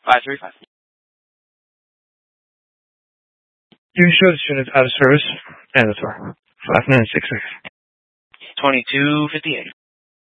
535. You can show this unit out of service. And the tour. 5 minutes, 6 seconds. 2258.